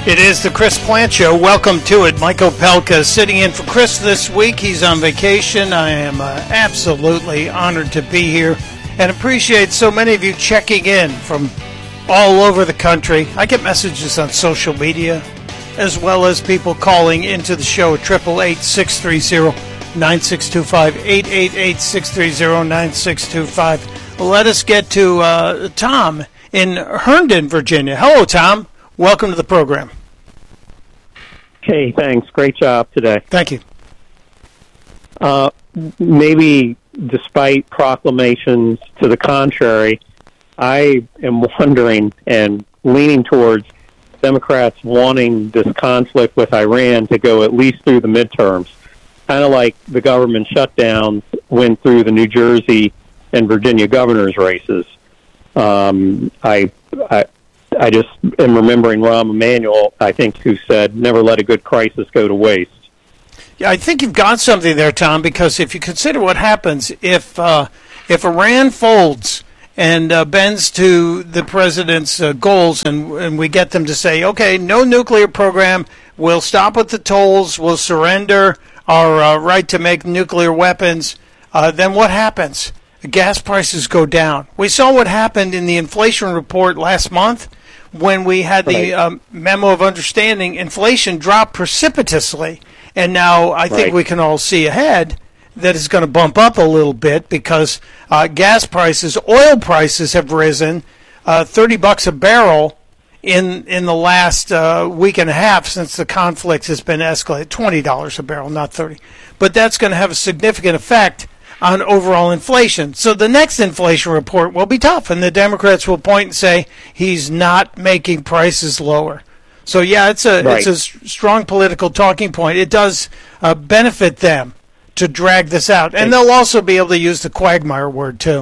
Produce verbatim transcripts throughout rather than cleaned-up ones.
It is the Chris Plant Show. Welcome to it. Mike Opelka sitting in for Chris this week. He's on vacation. I am uh, absolutely honored to be here and appreciate so many of you checking in from all over the country. I get messages on social media as well as people calling into the show at eight eight eight, six three zero, nine six two five, eight eight eight, six three zero, nine six two five. Let us get to uh, Tom in Herndon, Virginia. Hello, Tom. Welcome to the program. Hey, thanks. Great job today. Thank you. Uh, maybe despite proclamations to the contrary, I am wondering and leaning towards Democrats wanting this conflict with Iran to go at least through the midterms, kind of like the government shutdowns went through the New Jersey and Virginia governor's races. Um, I, I I just am remembering Rahm Emanuel, I think, who said, never let a good crisis go to waste. Yeah, I think you've got something there, Tom, because if you consider what happens if uh, if Iran folds and uh, bends to the president's uh, goals and, and we get them to say, okay, no nuclear program, we'll stop with the tolls, we'll surrender our uh, right to make nuclear weapons, uh, then what happens? Gas prices go down. We saw what happened in the inflation report last month. When we had the um, memo of understanding, inflation dropped precipitously. And now I think right. we can all see ahead that it's going to bump up a little bit because uh, gas prices, oil prices have risen uh, thirty bucks a barrel in in the last uh, week and a half since the conflict has been escalated. twenty dollars a barrel, not thirty. But that's going to have a significant effect on overall inflation. So the next inflation report will be tough, and the Democrats will point and say he's not making prices lower. So yeah, it's a right. it's a strong political talking point. It does uh, benefit them to drag this out, and they'll also be able to use the quagmire word too.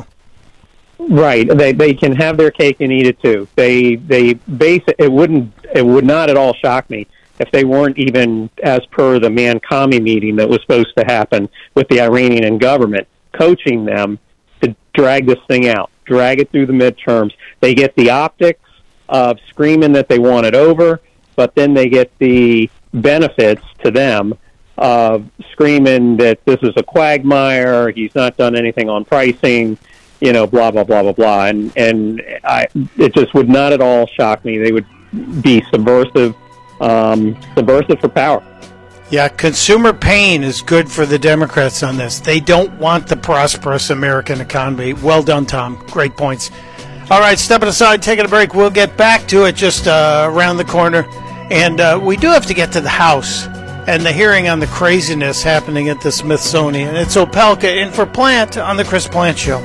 Right, they they can have their cake and eat it too. They they base it. It wouldn't it would not at all shock me if they weren't even as per the Man-Kami meeting that was supposed to happen with the Iranian government, coaching them to drag this thing out, drag it through the midterms. They get the optics of screaming that they want it over, but then they get the benefits to them of screaming that this is a quagmire, he's not done anything on pricing, you know, blah, blah, blah, blah, blah. And, and I, it just would not at all shock me. They would be subversive, um, subversive for power. Yeah, consumer pain is good for the Democrats on this. They don't want the prosperous American economy. Well done, Tom. Great points. All right, stepping aside, taking a break. We'll get back to it just uh, around the corner. And uh, we do have to get to the House and the hearing on the craziness happening at the Smithsonian. It's Opelka in for Plant on the Chris Plant Show.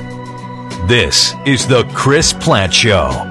This is the Chris Plant Show.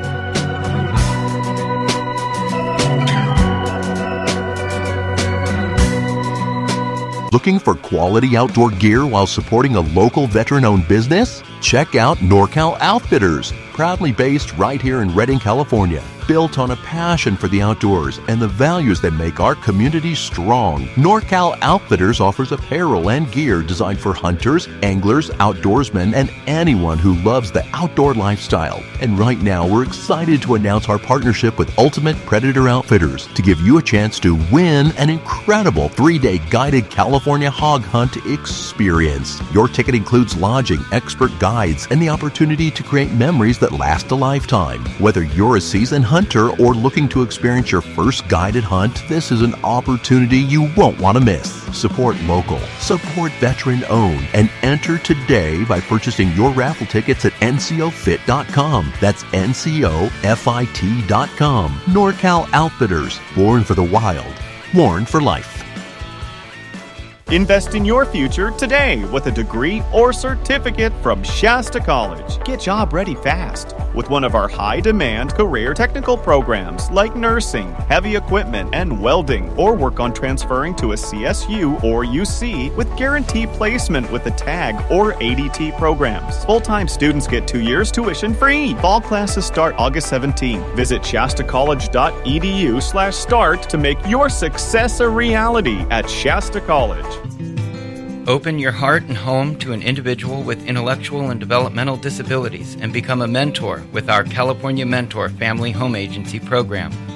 Looking for quality outdoor gear while supporting a local veteran-owned business? Check out NorCal Outfitters, proudly based right here in Redding, California. Built on a passion for the outdoors and the values that make our community strong, NorCal Outfitters offers apparel and gear designed for hunters, anglers, outdoorsmen, and anyone who loves the outdoor lifestyle. And right now, we're excited to announce our partnership with Ultimate Predator Outfitters to give you a chance to win an incredible three-day guided California hog hunt experience. Your ticket includes lodging, expert guides, and the opportunity to create memories that last a lifetime. Whether you're a seasoned hunter or looking to experience your first guided hunt, this is an opportunity you won't want to miss. Support local, support veteran-owned, and enter today by purchasing your raffle tickets at N C O fit dot com. That's N C O fit dot com. NorCal Outfitters, born for the wild, worn for life. Invest in your future today with a degree or certificate from Shasta College. Get job ready fast with one of our high-demand career technical programs like nursing, heavy equipment, and welding, or work on transferring to a C S U or U C with guaranteed placement with the TAG or A D T programs. Full-time students get two years tuition free. Fall classes start August seventeenth. Visit shasta college dot e d u slash start to make your success a reality at Shasta College. Open your heart and home to an individual with intellectual and developmental disabilities and become a mentor with our California Mentor Family Home Agency program.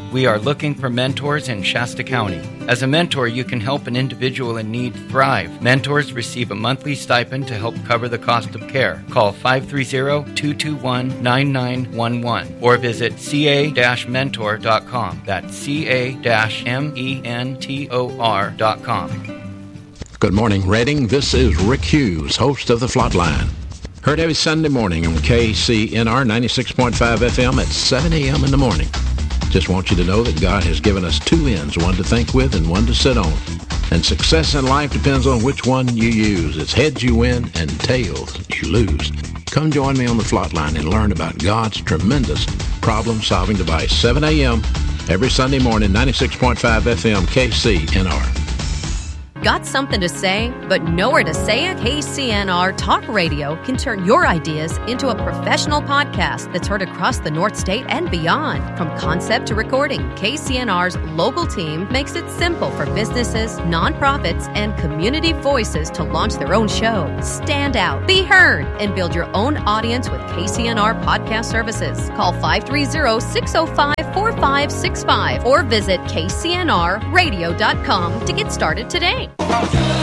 We are looking for mentors in Shasta County. As a mentor, you can help an individual in need thrive. Mentors receive a monthly stipend to help cover the cost of care. Call five three zero, two two one, nine nine one one or visit c a dash mentor dot com. That's c a dash m e n t o r dot com. Good morning, Reading. This is Rick Hughes, host of The Flatline. Heard every Sunday morning on K C N R ninety-six point five F M at seven a.m. in the morning. Just want you to know that God has given us two ends, one to think with and one to sit on. And success in life depends on which one you use. It's heads you win and tails you lose. Come join me on The Flatline and learn about God's tremendous problem-solving device. seven a.m. every Sunday morning, ninety-six point five F M, K C N R. Got something to say, but nowhere to say it? K C N R Talk Radio can turn your ideas into a professional podcast that's heard across the North State and beyond. From concept to recording, K C N R's local team makes it simple for businesses, nonprofits, and community voices to launch their own show. Stand out, be heard, and build your own audience with K C N R podcast services. Call five three zero, six zero five, four five six five or visit k c n r radio dot com to get started today.